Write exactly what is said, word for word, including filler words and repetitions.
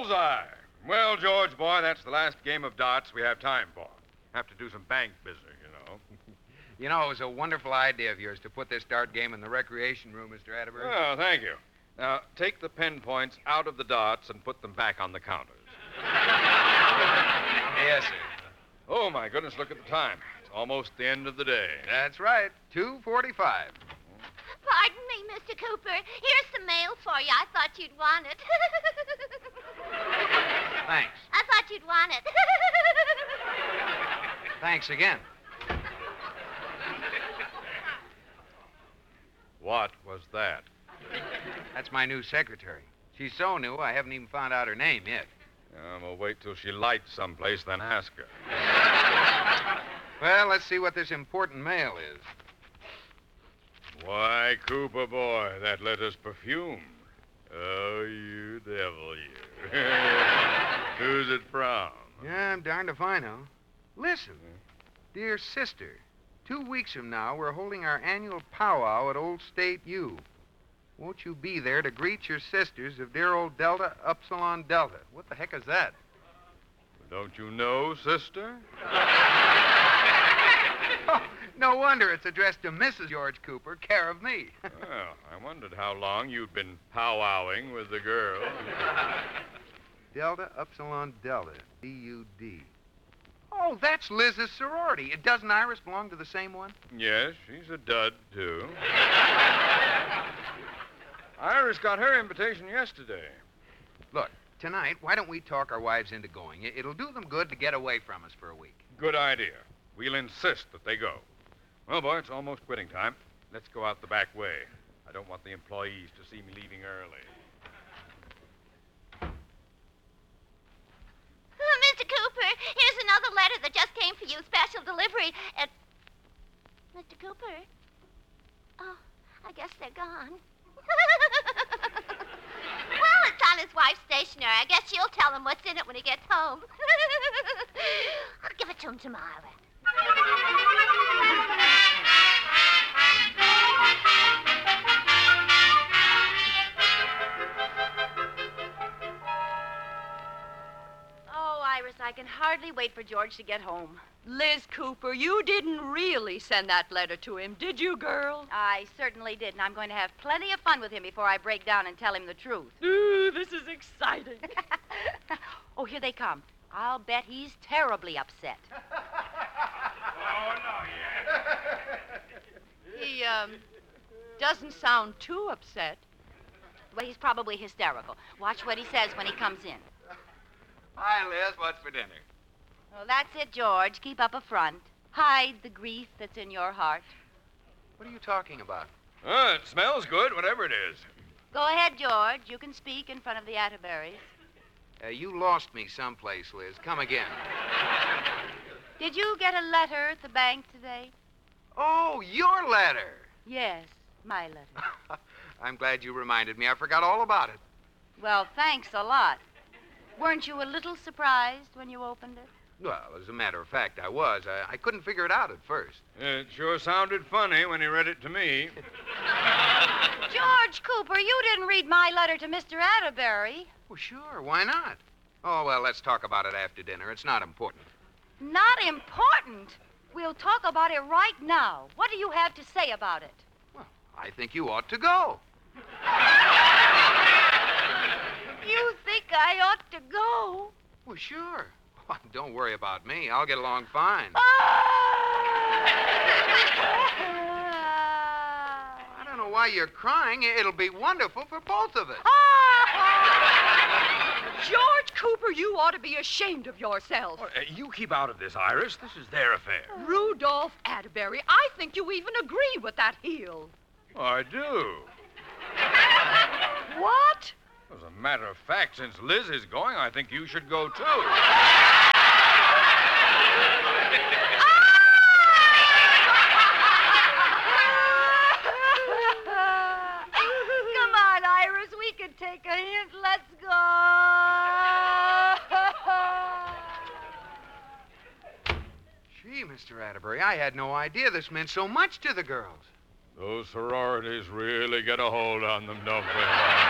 Bullseye. Well, George, boy, that's the last game of darts we have time for. Have to do some bank business, you know. You know, it was a wonderful idea of yours to put this dart game in the recreation room, Mister Atterbury. Oh, thank you. Now, take the pinpoints out of the darts and put them back on the counters. Yes, sir. Oh, my goodness, look at the time. It's almost the end of the day. That's right. two forty-five. Pardon me, Mister Cooper. Here's some mail for you. I thought you'd want it. Thanks. I thought you'd want it. Thanks again. What was that? That's my new secretary. She's so new, I haven't even found out her name yet. Um, we'll wait till she lights someplace, then ask her. Well, let's see what this important mail is. Why, Cooper boy, that letter's perfume. Oh, you devil, you. Who's it from? Yeah, I'm darned if I know. Listen, dear sister, two weeks from now, we're holding our annual powwow at Old State U. Won't you be there to greet your sisters of dear old Delta Upsilon Delta? What the heck is that? Don't you know, sister? Oh, no wonder it's addressed to Missus George Cooper, care of me. Well, I wondered how long you'd been powwowing with the girl. Delta Upsilon Delta, D U D. Oh, that's Liz's sorority. Doesn't Iris belong to the same one? Yes, she's a dud, too. Iris got her invitation yesterday. Look, tonight, why don't we talk our wives into going? It'll do them good to get away from us for a week. Good idea. We'll insist that they go. Well, boy, it's almost quitting time. Let's go out the back way. I don't want the employees to see me leaving early. Oh, Mister Cooper, here's another letter that just came for you, special delivery. Uh, Mister Cooper? Oh, I guess they're gone. Well, it's on his wife's stationery. I guess she'll tell him what's in it when he gets home. I'll give it to him tomorrow. Oh, Iris, I can hardly wait for George to get home. Liz Cooper, you didn't really send that letter to him, did you, girl? I certainly did, and I'm going to have plenty of fun with him before I break down and tell him the truth. Ooh, this is exciting. Oh, here they come. I'll bet he's terribly upset. Oh, no, yeah. He, um, doesn't sound too upset. Well, he's probably hysterical. Watch what he says when he comes in. Hi, Liz. What's for dinner? Well, that's it, George. Keep up a front. Hide the grief that's in your heart. What are you talking about? Oh, it smells good, whatever it is. Go ahead, George. You can speak in front of the Atterburys. Uh, you lost me someplace, Liz. Come again. Did you get a letter at the bank today? Oh, your letter. Yes, my letter. I'm glad you reminded me. I forgot all about it. Well, thanks a lot. Weren't you a little surprised when you opened it? Well, as a matter of fact, I was. I, I couldn't figure it out at first. It sure sounded funny when he read it to me. George Cooper, you didn't read my letter to Mister Atterbury. Well, sure. Why not? Oh, well, let's talk about it after dinner. It's not important. Not important. We'll talk about it right now. What do you have to say about it? Well, I think you ought to go. You think I ought to go? Well, sure. Oh, don't worry about me. I'll get along fine. I don't know why you're crying. It'll be wonderful for both of us. George Cooper, you ought to be ashamed of yourself. Well, uh, you keep out of this, Iris. This is their affair. Rudolph Atterbury, I think you even agree with that heel. I do. What? As a matter of fact, since Liz is going, I think you should go, too. Come on, Iris. We can take a hint. Let's go. Gee, Mister Atterbury, I had no idea this meant so much to the girls. Those sororities really get a hold on them, don't they?